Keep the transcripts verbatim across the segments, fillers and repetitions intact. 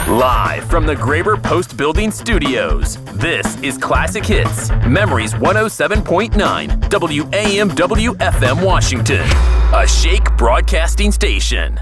Live from the Graber Post Building Studios, this is Classic Hits, Memories one oh seven point nine, W A M W F M Washington, a Shake broadcasting station.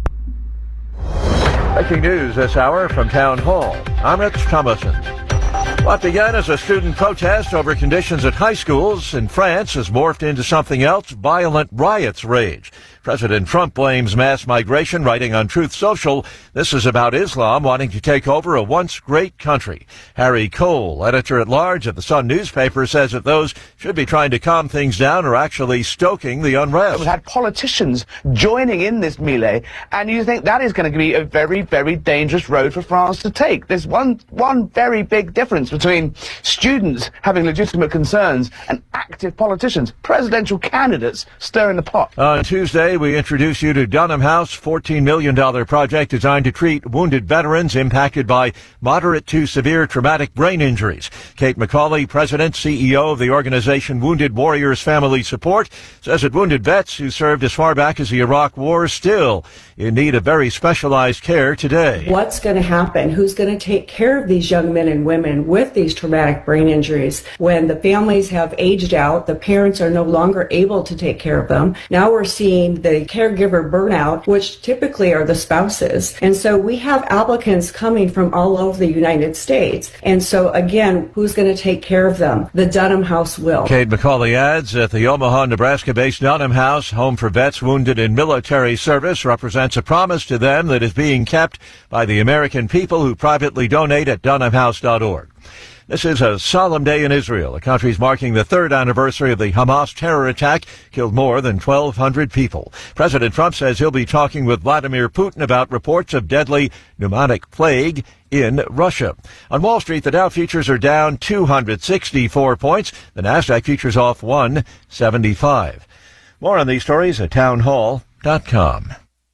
Breaking news this hour from Town Hall. I'm Rich Thomason. What began as a student protest over conditions at high schools in France has morphed into something else. Violent riots rage. President Trump blames mass migration, writing on Truth Social. This is about Islam wanting to take over a once great country. Harry Cole, editor-at-large of the Sun newspaper, says that those should be trying to calm things down are actually stoking the unrest. We've had politicians joining in this melee, and you think that is going to be a very, very dangerous road for France to take. There's one, one very big difference between students having legitimate concerns and active politicians, presidential candidates stirring the pot. On Tuesday, we introduce you to Dunham House, fourteen million dollars project designed to treat wounded veterans impacted by moderate to severe traumatic brain injuries. Kate McCauley, president, C E O of the organization Wounded Warriors Family Support, says that wounded vets who served as far back as the Iraq War still in need of very specialized care today. What's going to happen? Who's going to take care of these young men and women with these traumatic brain injuries? When the families have aged out, the parents are no longer able to take care of them. Now we're seeing the caregiver burnout, which typically are the spouses. And so we have applicants coming from all over the United States. And so again, who's going to take care of them? The Dunham House will. Kate McCauley adds that the Omaha, Nebraska-based Dunham House, home for vets wounded in military service, represents a promise to them that is being kept by the American people who privately donate at dunham house dot org. This is a solemn day in Israel. The country's marking the third anniversary of the Hamas terror attack, killed more than twelve hundred people. President Trump says he'll be talking with Vladimir Putin about reports of deadly pneumonic plague in Russia. On Wall Street, the Dow futures are down two hundred sixty-four points. The Nasdaq futures off one seventy-five. More on these stories at town hall dot com.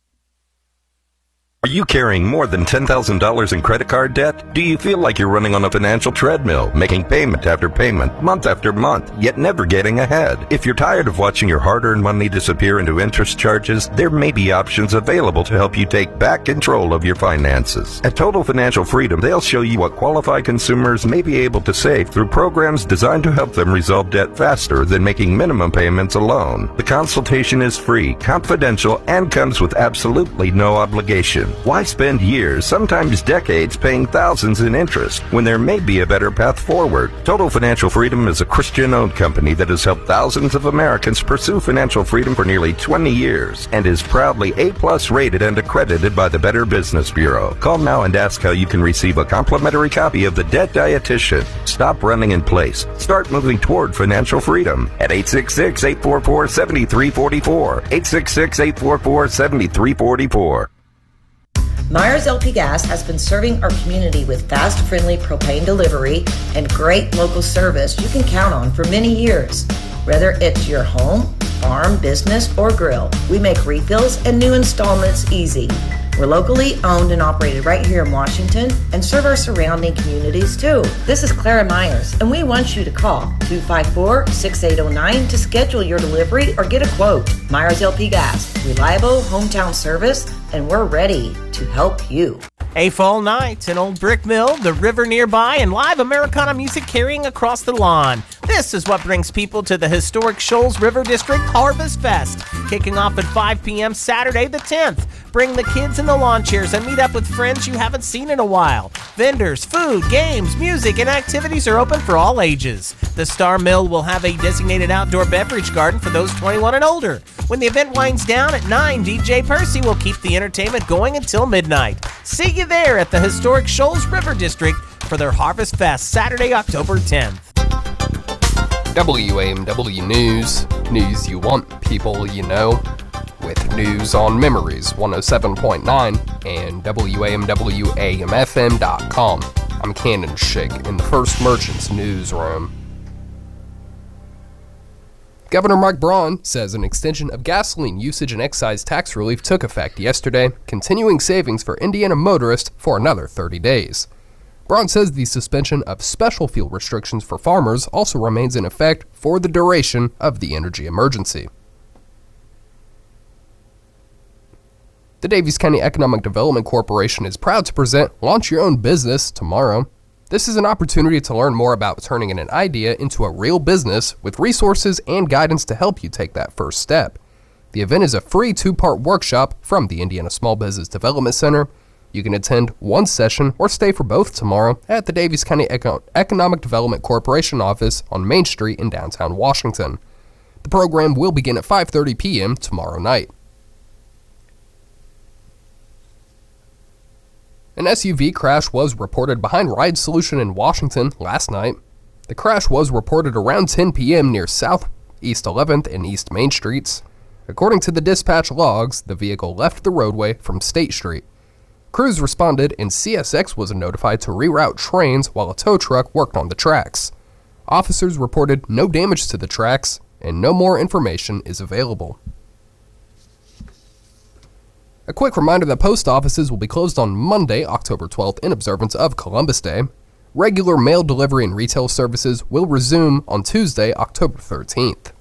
Are you carrying more than ten thousand dollars in credit card debt? Do you feel like you're running on a financial treadmill, making payment after payment, month after month, yet never getting ahead? If you're tired of watching your hard-earned money disappear into interest charges, there may be options available to help you take back control of your finances. At Total Financial Freedom, they'll show you what qualified consumers may be able to save through programs designed to help them resolve debt faster than making minimum payments alone. The consultation is free, confidential, and comes with absolutely no obligation. Why spend years, sometimes decades, paying thousands in interest when there may be a better path forward? Total Financial Freedom is a Christian-owned company that has helped thousands of Americans pursue financial freedom for nearly twenty years and is proudly A-plus rated and accredited by the Better Business Bureau. Call now and ask how you can receive a complimentary copy of The Debt Dietitian. Stop running in place. Start moving toward financial freedom at eight six six, eight four four, seven three four four, eight six six, eight four four, seven three four four. Myers L P Gas has been serving our community with fast, friendly propane delivery and great local service you can count on for many years. Whether it's your home, farm, business, or grill, we make refills and new installments easy. We're locally owned and operated right here in Washington and serve our surrounding communities too. This is Clara Myers, and we want you to call two five four, six eight zero nine to schedule your delivery or get a quote. Myers L P Gas, reliable hometown service, and we're ready to help you. A fall night, an old brick mill, the river nearby, and live Americana music carrying across the lawn. This is what brings people to the historic Shoals River District Harvest Fest, kicking off at five p.m. Saturday the tenth. Bring the kids in the lawn chairs and meet up with friends you haven't seen in a while. Vendors, food, games, music, and activities are open for all ages. The Star Mill will have a designated outdoor beverage garden for those twenty-one and older. When the event winds down at nine, D J Percy will keep the entertainment going until midnight. See you there at the historic Shoals River District for their Harvest Fest, Saturday, October tenth. W A M W News, news you want, people you know, with news on Memories one oh seven point nine and W A M W A M F M dot com. I'm Cannon Shake in the First Merchants newsroom. Governor Mike Braun says an extension of gasoline usage and excise tax relief took effect yesterday, continuing savings for Indiana motorists for another thirty days. Braun says the suspension of special fuel restrictions for farmers also remains in effect for the duration of the energy emergency. The Daviess County Economic Development Corporation is proud to present Launch Your Own Business tomorrow. This is an opportunity to learn more about turning an idea into a real business with resources and guidance to help you take that first step. The event is a free two-part workshop from the Indiana Small Business Development Center. You can attend one session or stay for both tomorrow at the Daviess County Eco- Economic Development Corporation office on Main Street in downtown Washington. The program will begin at five thirty p.m. tomorrow night. An S U V crash was reported behind Ride Solution in Washington last night. The crash was reported around ten p.m. near Southeast eleventh and East Main Streets. According to the dispatch logs, the vehicle left the roadway from State Street. Crews responded and C S X was notified to reroute trains while a tow truck worked on the tracks. Officers reported no damage to the tracks and no more information is available. A quick reminder that post offices will be closed on Monday, October twelfth in observance of Columbus Day. Regular mail delivery and retail services will resume on Tuesday, October thirteenth.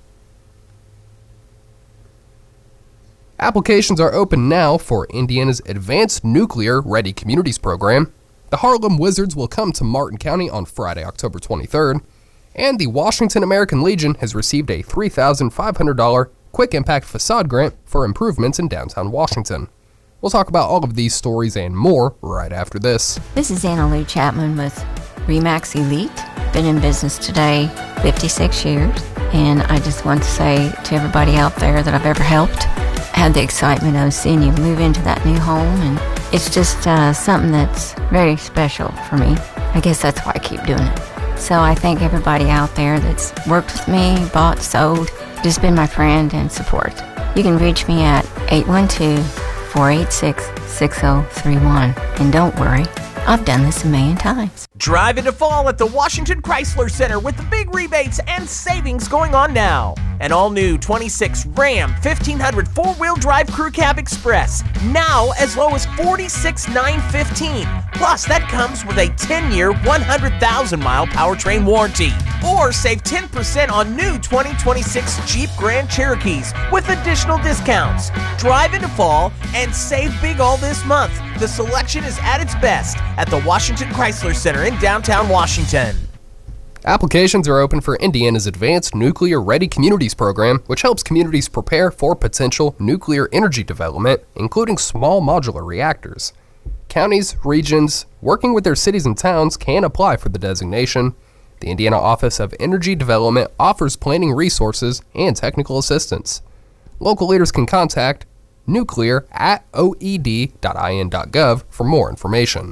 Applications are open now for Indiana's Advanced Nuclear Ready Communities program. The Harlem Wizards will come to Martin County on Friday, October twenty-third, and the Washington American Legion has received a three thousand five hundred dollars Quick Impact Facade Grant for improvements in downtown Washington. We'll talk about all of these stories and more right after this. This is Anna Lou Chapman with Remax Elite. Been in business today fifty-six years, and I just want to say to everybody out there that I've ever helped, I had the excitement of seeing you move into that new home, and it's just uh, something that's very special for me. I guess that's why I keep doing it. So I thank everybody out there that's worked with me, bought, sold, just been my friend and support. You can reach me at eight one two, four eight six, six zero three one. And don't worry, I've done this a million times. Drive into fall at the Washington Chrysler Center with the big rebates and savings going on now. An all-new twenty-six Ram fifteen hundred four-wheel drive Crew Cab Express, now as low as forty-six thousand nine hundred fifteen dollars. Plus, that comes with a ten-year, one hundred thousand mile powertrain warranty. Or save ten percent on new twenty twenty-six Jeep Grand Cherokees with additional discounts. Drive into fall and save big all this month. The selection is at its best at the Washington Chrysler Center in downtown Washington. Applications are open for Indiana's Advanced Nuclear Ready Communities program, which helps communities prepare for potential nuclear energy development, including small modular reactors. Counties, regions, working with their cities and towns can apply for the designation. The Indiana Office of Energy Development offers planning resources and technical assistance. Local leaders can contact nuclear at o e d dot i n dot gov for more information.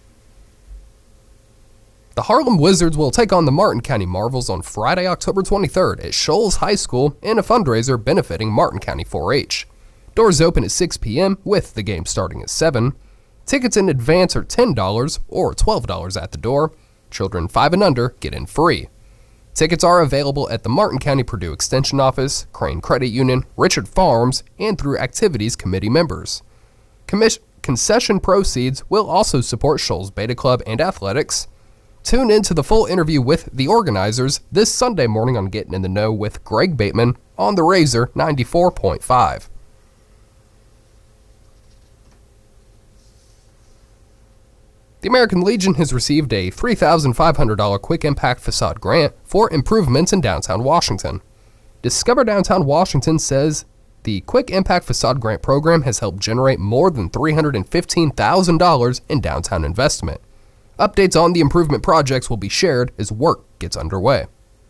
The Harlem Wizards will take on the Martin County Marvels on Friday, October twenty-third at Shoals High School in a fundraiser benefiting Martin County four H. Doors open at six p.m. with the game starting at seven. Tickets in advance are ten dollars or twelve dollars at the door. Children five and under get in free. Tickets are available at the Martin County Purdue Extension Office, Crane Credit Union, Richard Farms, and through Activities Committee members. Commis- concession proceeds will also support Shoals Beta Club and athletics. Tune in to the full interview with the organizers this Sunday morning on Getting in the Know with Greg Bateman on the Razor ninety-four point five. The American Legion has received a three thousand five hundred dollars Quick Impact Facade Grant for improvements in downtown Washington. Discover Downtown Washington says the Quick Impact Facade Grant program has helped generate more than three hundred fifteen thousand dollars in downtown investment. Updates on the improvement projects will be shared as work gets underway.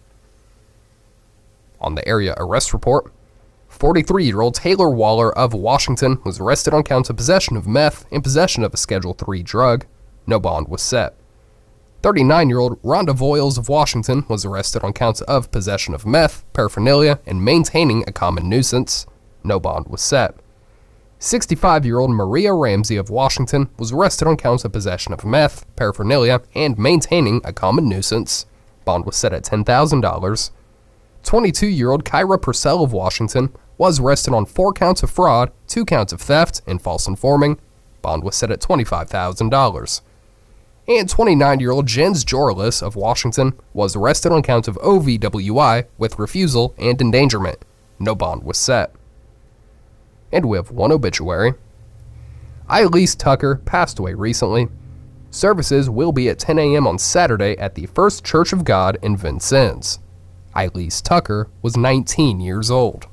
On the area arrest report, forty-three-year-old Taylor Waller of Washington was arrested on counts of possession of meth and possession of a Schedule three drug. No bond was set. thirty-nine-year-old Rhonda Voiles of Washington was arrested on counts of possession of meth, paraphernalia, and maintaining a common nuisance. No bond was set. sixty-five-year-old Maria Ramsey of Washington was arrested on counts of possession of meth, paraphernalia, and maintaining a common nuisance. Bond was set at ten thousand dollars. twenty-two-year-old Kyra Purcell of Washington was arrested on four counts of fraud, two counts of theft, and false informing. Bond was set at twenty-five thousand dollars. And twenty-nine-year-old Jens Jorlis of Washington was arrested on counts of O V W I with refusal and endangerment. No bond was set. And we have one obituary. Eileen Tucker passed away recently. Services will be at ten a.m. on Saturday at the First Church of God in Vincennes. Eileen Tucker was nineteen years old.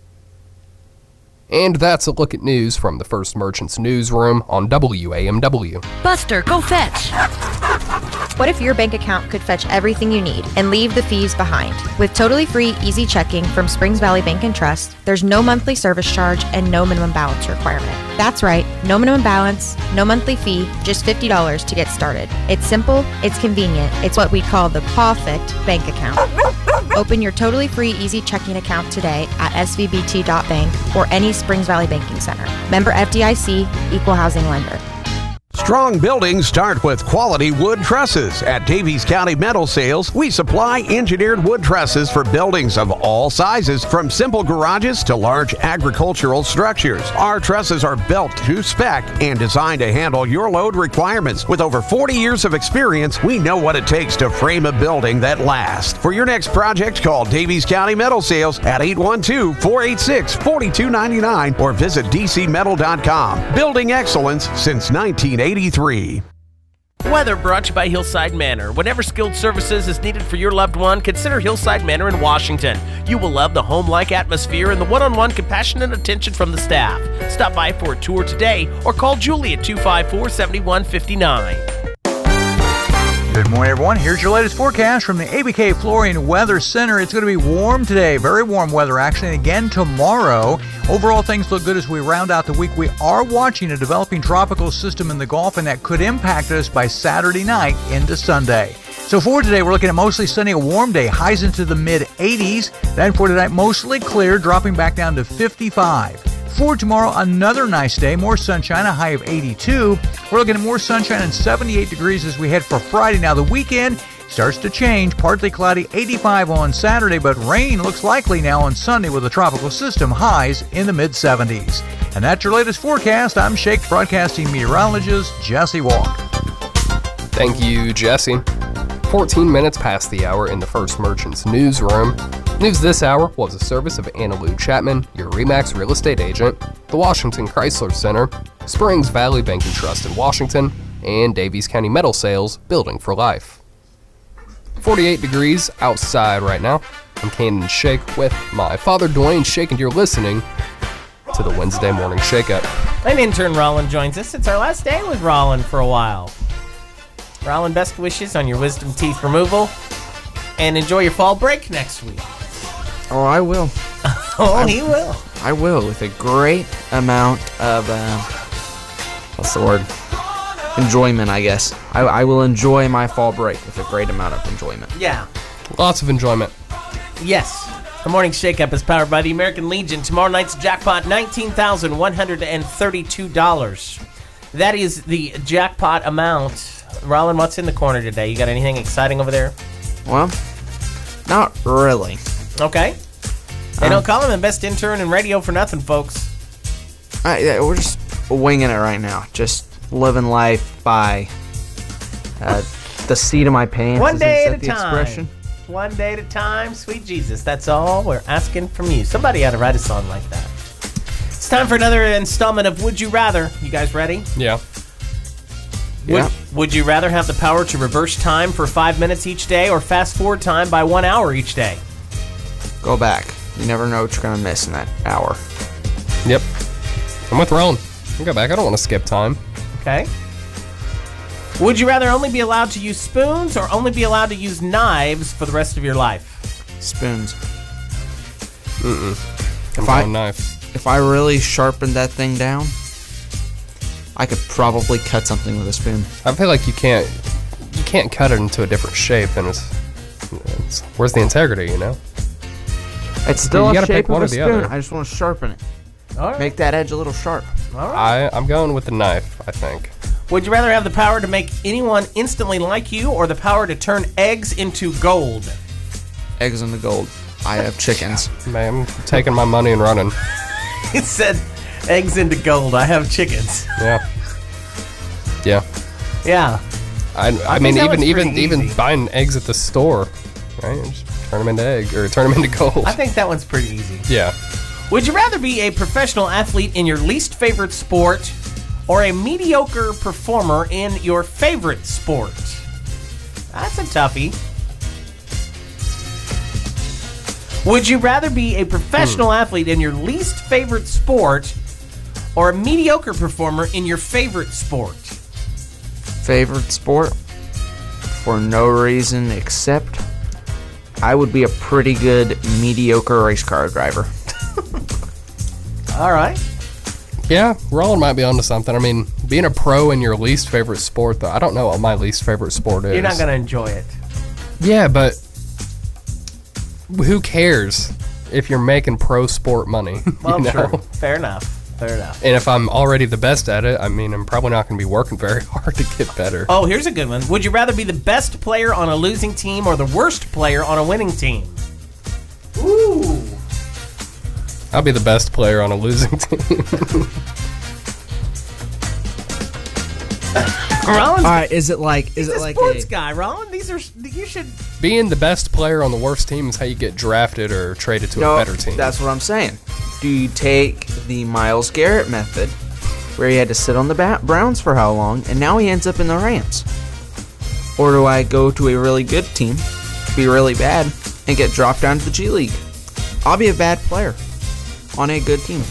And that's a look at news from the First Merchants newsroom on W A M W. Buster, go fetch! What if your bank account could fetch everything you need and leave the fees behind? With totally free, easy checking from Springs Valley Bank and Trust, there's no monthly service charge and no minimum balance requirement. That's right, no minimum balance, no monthly fee, just fifty dollars to get started. It's simple, it's convenient, it's what we call the perfect bank account. Open your totally free, easy checking account today at S V B T dot bank or any Springs Valley Banking Center. Member F D I C, Equal Housing Lender. Strong buildings start with quality wood trusses. At Davies County Metal Sales, we supply engineered wood trusses for buildings of all sizes, from simple garages to large agricultural structures. Our trusses are built to spec and designed to handle your load requirements. With over forty years of experience, we know what it takes to frame a building that lasts. For your next project, call Davies County Metal Sales at eight one two, four eight six, four two nine nine or visit d c metal dot com. Building excellence since nineteen eighty-three. Weather brought to you by Hillside Manor. Whenever skilled services is needed for your loved one, consider Hillside Manor in Washington. You will love the home-like atmosphere and the one-on-one compassionate attention from the staff. Stop by for a tour today or call Julie at two five four, seven one five nine. Good morning, everyone. Here's your latest forecast from the A B K Flooring Weather Center. It's going to be warm today, very warm weather actually, and again tomorrow. Overall, things look good as we round out the week. We are watching a developing tropical system in the Gulf, and that could impact us by Saturday night into Sunday. So for today, we're looking at mostly sunny, a warm day, highs into the mid eighties. Then for tonight, mostly clear, dropping back down to fifty-five. For tomorrow, another nice day, more sunshine, a high of eighty-two. We're looking at more sunshine and seventy-eight degrees as we head for Friday. Now, the weekend starts to change, partly cloudy, eighty-five on Saturday, but rain looks likely now on Sunday with a tropical system, highs in the mid seventies. And that's your latest forecast. I'm Shake Broadcasting meteorologist Jesse Walker. Thank you, Jesse. fourteen minutes past the hour in the First Merchants newsroom. News this hour was a service of Anna Lou Chapman, your RE/MAX real estate agent, the Washington Chrysler Center, Springs Valley Bank and Trust in Washington, and Davies County Metal Sales, Building for Life. forty-eight degrees outside right now. I'm Cannon Shake with my father Dwayne Shake, and you're listening to the Wednesday Morning Shake-Up. And intern Rollin joins us. It's our last day with Rollin for a while. Rollin, best wishes on your wisdom teeth removal, and enjoy your fall break next week. Oh, I will. oh, I, he will. I will, with a great amount of, uh, what's the word? Enjoyment, I guess. I, I will enjoy my fall break with a great amount of enjoyment. Yeah. Lots of enjoyment. Yes. The Morning Shake-Up is powered by the American Legion. Tomorrow night's jackpot, nineteen thousand one hundred thirty-two dollars. That is the jackpot amount. Rollin, what's in the corner today? You got anything exciting over there? Well, not really. Okay. They Um, don't call him the best intern in radio for nothing, folks. I, yeah, we're just winging it right now. Just living life by uh, the seat of my pants. One day at a the time. Expression? One day at a time, sweet Jesus. That's all we're asking from you. Somebody ought to write a song like that. It's time for another installment of Would You Rather. You guys ready? Yeah. Yeah. Would, would you rather have the power to reverse time for five minutes each day or fast forward time by one hour each day? Go back. You never know what you're going to miss in that hour. Yep. I'm with Rollin. I'll go back. I don't want to skip time. Okay. Would you rather only be allowed to use spoons or only be allowed to use knives for the rest of your life? Spoons. Mm-mm. I'm If I- going knife. If I really sharpened that thing down, I could probably cut something with a spoon. I feel like you can't you can't cut it into a different shape, and it's, it's where's the integrity, you know? It's still You a gotta shape pick one of a or the spoon. other. I just want to sharpen it. All right. Make that edge a little sharp. All right. I I'm going with the knife. I think. Would you rather have the power to make anyone instantly like you or the power to turn eggs into gold? Eggs in the gold. I have chickens. Man, I'm taking my money and running. It said eggs into gold. I have chickens. Yeah. Yeah. Yeah. I, I, I mean, think that even one's even pretty even easy. buying eggs at the store, right? And just turn them into egg or turn them into gold. I think that one's pretty easy. Yeah. Would you rather be a professional athlete in your least favorite sport or a mediocre performer in your favorite sport? That's a toughie. Would you rather be a professional hmm. athlete in your least favorite sport or a mediocre performer in your favorite sport? Favorite sport? For no reason except I would be a pretty good mediocre race car driver. All right. Yeah, Roland might be onto something. I mean, being a pro in your least favorite sport, though, I don't know what my least favorite sport is. You're not going to enjoy it. Yeah, but who cares if you're making pro sport money? Well, you know? true. Fair enough. Fair enough. And if I'm already the best at it, I mean, I'm probably not going to be working very hard to get better. Oh, here's a good one. Would you rather be the best player on a losing team or the worst player on a winning team? Ooh. I'll be the best player on a losing team. Rollins, all right, is it like is he's it a like sports a guy, Rollins? These are you should being the best player on the worst team is how you get drafted or traded to no, a better team. That's what I'm saying. Do you take the Myles Garrett method, where he had to sit on the bat Browns for how long, and now he ends up in the Rams? Or do I go to a really good team, be really bad, and get dropped down to the G League? I'll be a bad player on a good team.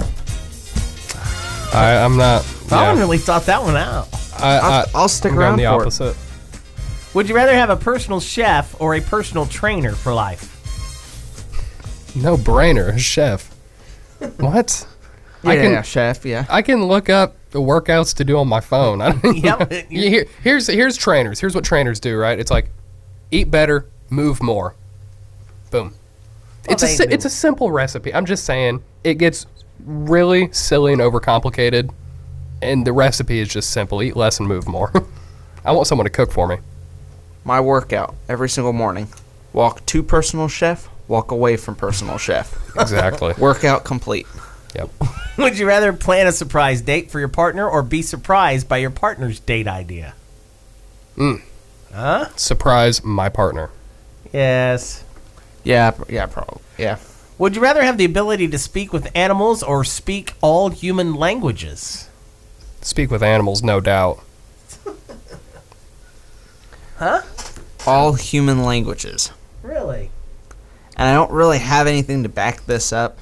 I, I'm not. I Yeah. haven't really thought that one out. I, I'll, I, I'll stick I'm around going the for it. opposite. Would you rather have a personal chef or a personal trainer for life? No brainer, a chef. What? Yeah, I can, yeah, chef. Yeah. I can look up the workouts to do on my phone. I don't, Yep. You hear- here's here's trainers. Here's what trainers do. Right? It's like eat better, move more. Boom. Well, it's a they si- do. it's a simple recipe. I'm just saying it gets really silly and overcomplicated, and the recipe is just simple: eat less and move more. I want someone to cook for me. My workout every single morning. Walk to personal chef, walk away from personal chef. Exactly. Workout complete. Yep. Would you rather plan a surprise date for your partner or be surprised by your partner's date idea? Mm. Huh? Surprise my partner. Yes. Yeah, pr- yeah, probably. Yeah. Would you rather have the ability to speak with animals or speak all human languages? Speak with animals, no doubt. Huh? All human languages. Really? And I don't really have anything to back this up.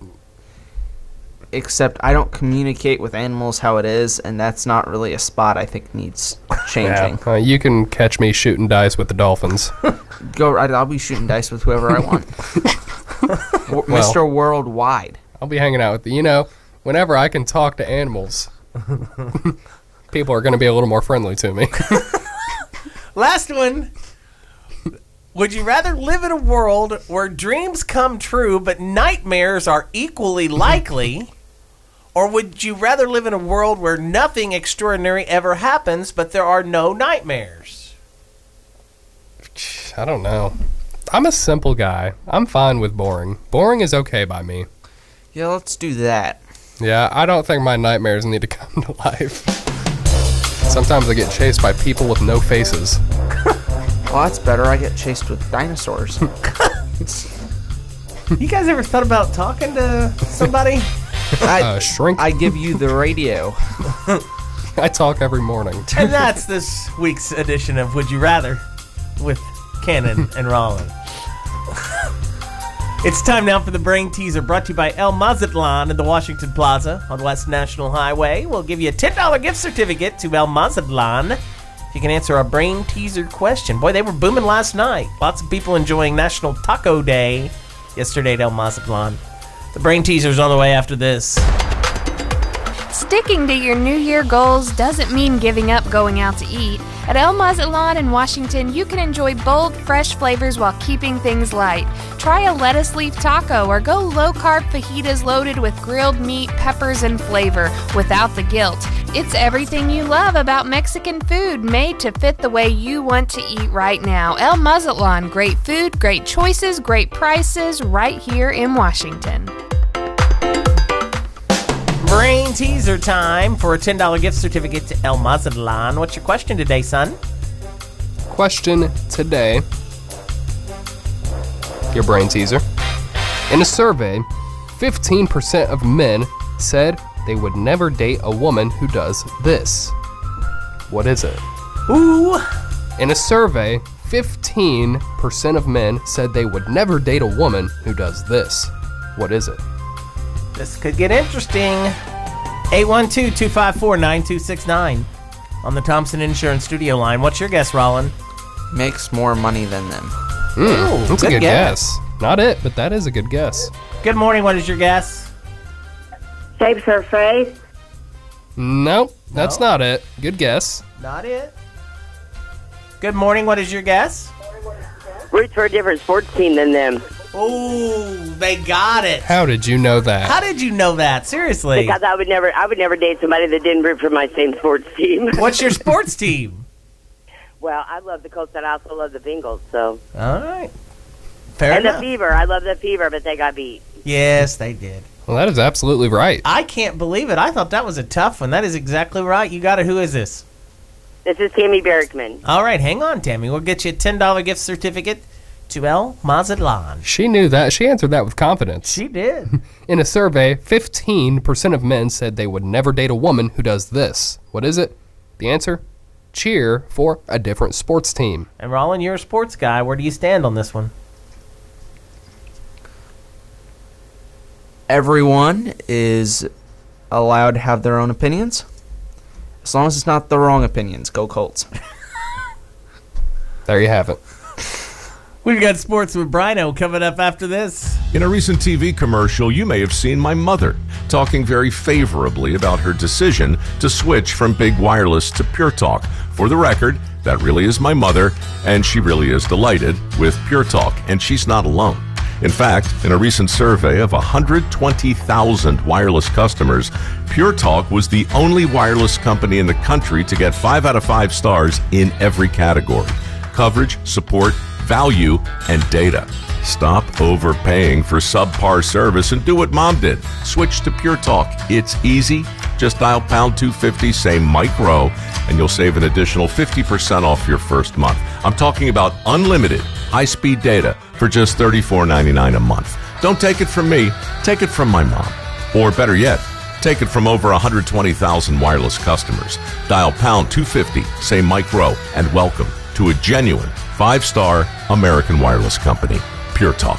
Except I don't communicate with animals how it is, and that's not really a spot I think needs changing. Yeah. Uh, you can catch me shooting dice with the dolphins. Go right. I'll be shooting dice with whoever I want. W- Well, Mister Worldwide. I'll be hanging out with you. You know, whenever I can talk to animals, people are going to be a little more friendly to me. Last one. Would you rather live in a world where dreams come true but nightmares are equally likely? Or would you rather live in a world where nothing extraordinary ever happens but there are no nightmares? I don't know. I'm a simple guy. I'm fine with boring. Boring is okay by me. Yeah, let's do that. Yeah, I don't think my nightmares need to come to life. Sometimes I get chased by people with no faces. Well, that's better. I get chased with dinosaurs. You guys ever thought about talking to somebody? I, Uh, shrink. I give you the radio. I talk every morning. And that's this week's edition of Would You Rather with Cannon and Rollin. It's time now for the Brain Teaser, brought to you by El Mazatlan in the Washington Plaza on West National Highway. We'll give you a ten dollars gift certificate to El Mazatlan if you can answer our Brain Teaser question. Boy, they were booming last night. Lots of people enjoying National Taco Day yesterday at El Mazatlan. The Brain Teaser's on the way after this. Sticking to your New Year goals doesn't mean giving up going out to eat. At El Mazatlan in Washington, you can enjoy bold, fresh flavors while keeping things light. Try a lettuce leaf taco or go low-carb fajitas loaded with grilled meat, peppers, and flavor without the guilt. It's everything you love about Mexican food, made to fit the way you want to eat right now. El Mazatlan, great food, great choices, great prices, right here in Washington. Brain Teaser time for a ten dollars gift certificate to El Mazatlan. What's your question today, son? Question today. Your brain teaser. In a survey, fifteen percent of men said they would never date a woman who does this. What is it? Ooh! In a survey, fifteen percent of men said they would never date a woman who does this. What is it? This could get interesting. eight one two, two five four, nine two six nine on the Thompson Insurance Studio line. What's your guess, Rollin? Makes more money than them. Mm, Ooh, that's a good good guess. guess. Not it, but that is a good guess. Good morning. What is your guess? Shapes her face. Nope, that's No. not it. Good guess. Not it. Good morning. What is your guess? Roots for a different sports team than them. Ooh, they got it. How did you know that? How did you know that? Seriously. Because I would never, I would never date somebody that didn't root for my same sports team. What's your sports team? Well, I love the Colts and I also love the Bengals. So. All right. Fair and enough. the Fever. I love the Fever, but they got beat. Yes, they did. Well, that is absolutely right. I can't believe it. I thought that was a tough one. That is exactly right. You got it. Who is this? This is Tammy Berrickman. All right, hang on, Tammy. We'll get you a ten dollars gift certificate to El Mazatlan. She knew that. She answered that with confidence. She did. In a survey, fifteen percent of men said they would never date a woman who does this. What is it? The answer? Cheer for a different sports team. And Rollin, you're a sports guy. Where do you stand on this one? Everyone is allowed to have their own opinions. As long as it's not the wrong opinions. Go Colts. There you have it. We've got Sports with Brino coming up after this. In a recent T V commercial, you may have seen my mother talking very favorably about her decision to switch from Big Wireless to Pure Talk. For the record, that really is my mother, and she really is delighted with Pure Talk, and she's not alone. In fact, in a recent survey of one hundred twenty thousand wireless customers, Pure Talk was the only wireless company in the country to get five out of five stars in every category: coverage, support, value, and data. Stop overpaying for subpar service and do what Mom did. Switch to Pure Talk. It's easy. Just dial pound two fifty, say Mike Rowe, and you'll save an additional fifty percent off your first month. I'm talking about unlimited high-speed data for just thirty-four ninety-nine a month. Don't take it from me. Take it from my mom. Or better yet, take it from over one hundred twenty thousand wireless customers. Dial pound two fifty, say Mike Rowe, and welcome to a genuine five-star American wireless company, Pure Talk.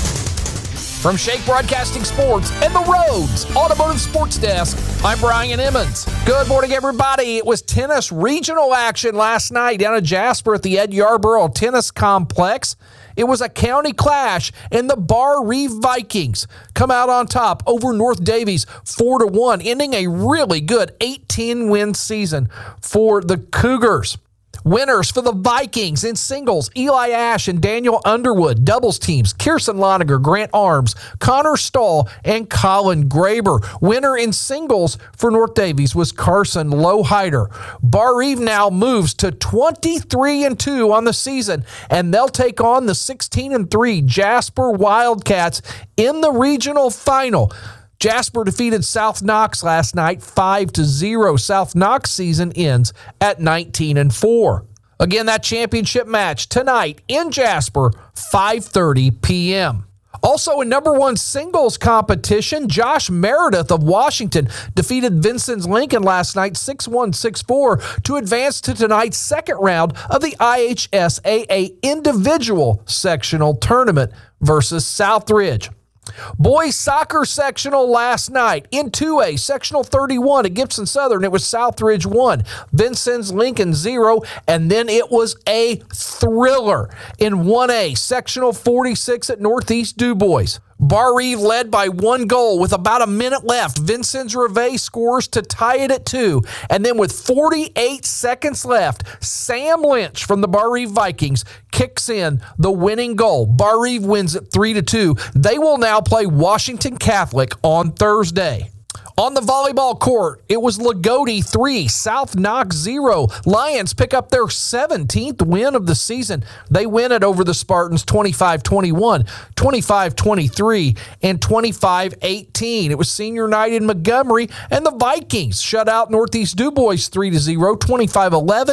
From Shake Broadcasting Sports and the Rhodes Automotive Sports Desk, I'm Brian Emmons. Good morning, everybody. It was tennis regional action last night down in Jasper at the Ed Yarborough Tennis Complex. It was a county clash, and the Bar Reeve Vikings come out on top over North Davies four to one, ending a really good eighteen-win season for the Cougars. Winners for the Vikings in singles, Eli Ash and Daniel Underwood. Doubles teams, Kirsten Loniger, Grant Arms, Connor Stahl, and Colin Graber. Winner in singles for North Davies was Carson Lowhider. Bar Eve now moves to twenty-three and two on the season, and they'll take on the sixteen and three Jasper Wildcats in the regional final. Jasper defeated South Knox last night five to zero. South Knox season ends at nineteen and four. Again, that championship match tonight in Jasper, five thirty p.m. Also in number one singles competition, Josh Meredith of Washington defeated Vincennes Lincoln last night six one, six four to advance to tonight's second round of the I H S A A individual sectional tournament versus Southridge. Boys soccer sectional last night in two A, sectional thirty-one at Gibson Southern. It was Southridge one, Vincennes Lincoln zero, and then it was a thriller in one A, sectional forty-six at Northeast DuBois. Bar Eve led by one goal with about a minute left. Vincennes Reveille scores to tie it at two. And then with forty-eight seconds left, Sam Lynch from the Bar Eve Vikings kicks in the winning goal. Bar Eve wins it three to two. They will now play Washington Catholic on Thursday. On the volleyball court, it was Lagodi three, South Knox zero. Lions pick up their seventeenth win of the season. They win it over the Spartans twenty-five twenty-one, twenty-five twenty-three, and twenty-five eighteen. It was senior night in Montgomery, and the Vikings shut out Northeast DuBois three to zero, twenty-five eleven,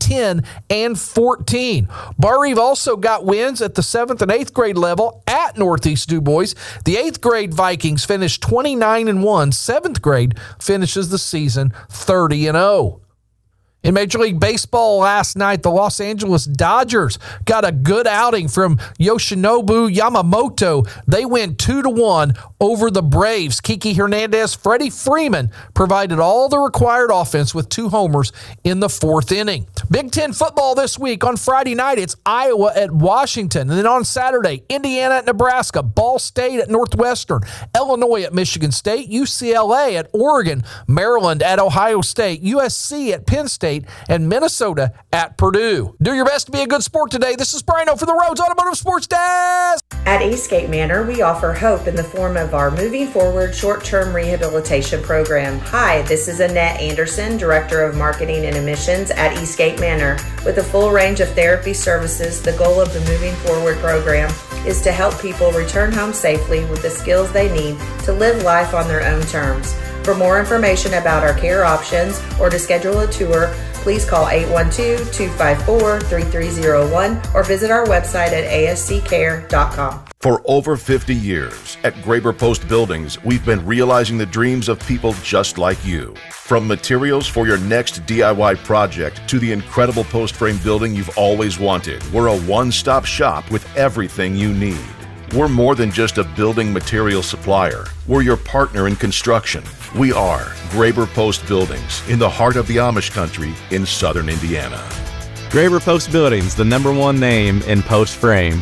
ten and fourteen. Bar Eve also got wins at the seventh and eighth grade level at Northeast Du Bois. The eighth grade Vikings finished twenty-nine and one. seventh grade finishes the season thirty and oh. In Major League Baseball last night, the Los Angeles Dodgers got a good outing from Yoshinobu Yamamoto. They win two to one over the Braves. Kiki Hernandez, Freddie Freeman provided all the required offense with two homers in the fourth inning. Big Ten football this week. On Friday night, it's Iowa at Washington. And then on Saturday, Indiana at Nebraska, Ball State at Northwestern, Illinois at Michigan State, U C L A at Oregon, Maryland at Ohio State, U S C at Penn State, and Minnesota at Purdue. Do your best to be a good sport today. This is Brian O for the Rhodes Automotive Sports Desk. At Eastgate Manor, we offer hope in the form of our Moving Forward short-term rehabilitation program. Hi, this is Annette Anderson, Director of Marketing and Admissions at Eastgate Manor. With a full range of therapy services, the goal of the Moving Forward program is to help people return home safely with the skills they need to live life on their own terms. For more information about our care options or to schedule a tour, please call eight one two, two five four, three three zero one or visit our website at a s c care dot com. For over fifty years, at Graber Post Buildings, we've been realizing the dreams of people just like you. From materials for your next D I Y project to the incredible post frame building you've always wanted, we're a one-stop shop with everything you need. We're more than just a building material supplier. We're your partner in construction. We are Graber Post Buildings in the heart of the Amish country in southern Indiana. Graber Post Buildings, the number one name in post frame.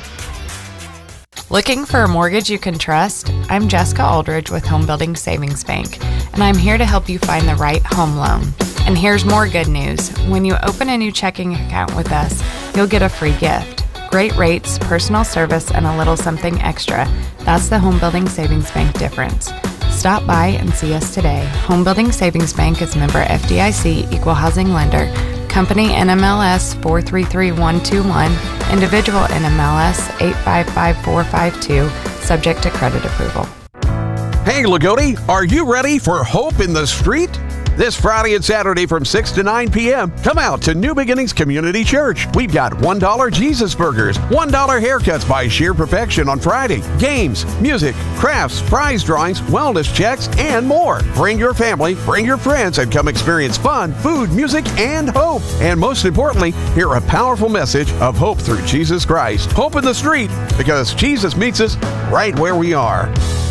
Looking for a mortgage you can trust? I'm Jessica Aldridge with Home Building Savings Bank, and I'm here to help you find the right home loan. And here's more good news. When you open a new checking account with us, you'll get a free gift. Great rates, personal service, and a little something extra. That's the Home Building Savings Bank difference. Stop by and see us today. Home Building Savings Bank is member F D I C, equal housing lender. Company N M L S four three three one two one. Individual N M L S eight five five four five two. Subject to credit approval. Hey, Lagodi, are you ready for Hope in the Street? This Friday and Saturday from six to nine p.m., come out to New Beginnings Community Church. We've got one dollar Jesus burgers, one dollar haircuts by Sheer Perfection on Friday, games, music, crafts, prize drawings, wellness checks, and more. Bring your family, bring your friends, and come experience fun, food, music, and hope. And most importantly, hear a powerful message of hope through Jesus Christ. Hope in the street, because Jesus meets us right where we are.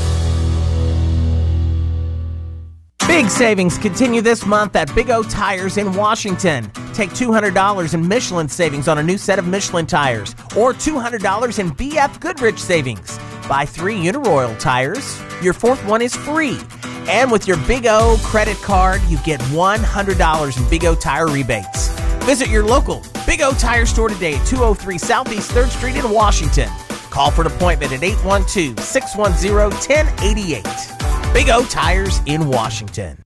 Big savings continue this month at Big O Tires in Washington. Take two hundred dollars in Michelin savings on a new set of Michelin tires, or two hundred dollars in B F Goodrich savings. Buy three Uniroyal tires, your fourth one is free. And with your Big O credit card, you get one hundred dollars in Big O Tire rebates. Visit your local Big O Tire store today at two oh three Southeast third Street in Washington. Call for an appointment at eight one two, six one zero, one zero eight eight. Big O Tires in Washington.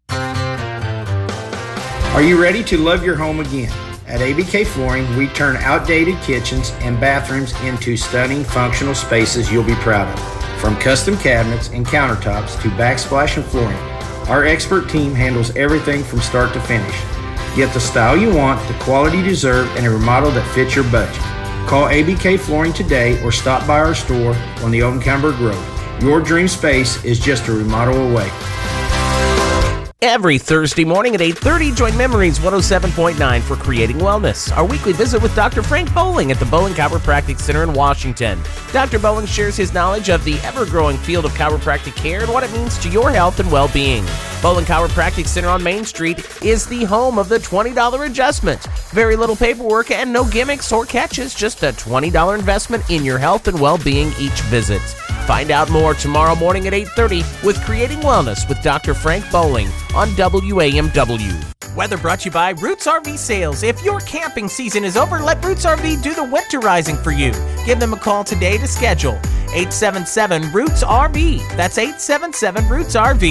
Are you ready to love your home again? At A B K Flooring, we turn outdated kitchens and bathrooms into stunning functional spaces you'll be proud of. From custom cabinets and countertops to backsplash and flooring, our expert team handles everything from start to finish. Get the style you want, the quality you deserve, and a remodel that fits your budget. Call A B K Flooring today or stop by our store on the Oakenberg Road. Your dream space is just a remodel away. Every Thursday morning at eight thirty, join Memories one oh seven point nine for Creating Wellness, our weekly visit with Doctor Frank Bowling at the Bowling Chiropractic Center in Washington. Doctor Bowling shares his knowledge of the ever-growing field of chiropractic care and what it means to your health and well-being. Bowling Chiropractic Center on Main Street is the home of the twenty dollar adjustment. Very little paperwork and no gimmicks or catches, just a twenty dollar investment in your health and well-being each visit. Find out more tomorrow morning at eight thirty with Creating Wellness with Doctor Frank Bowling on W A M W. Weather brought to you by Roots R V Sales. If your camping season is over, let Roots R V do the winterizing for you. Give them a call today to schedule. eight seven seven, ROOTS R V. That's eight seven seven, ROOTS R V.